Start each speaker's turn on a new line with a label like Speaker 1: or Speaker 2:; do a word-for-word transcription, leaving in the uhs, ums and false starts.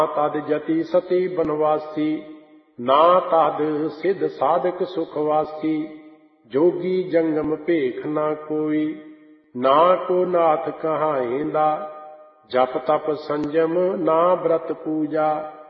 Speaker 1: ਤਦ ਜਤੀ ਸਤੀ ਬਨਵਾਸੀ, ਨਾ ਤਦ ਸਿਧ ਸਾਧਕ ਸੁਖਵਾਸੀ। ਜੋਗੀ ਜੰਗਮ ਭੇਖ ਨਾ ਕੋਈ, ਨਾ ਕੋ ਨਾਥ ਕਹਾਏਂਦਾ। ਜਪ ਤਪ ਸੰਜਮ ਨਾ ਬ੍ਰਤ ਪੂਜਾ,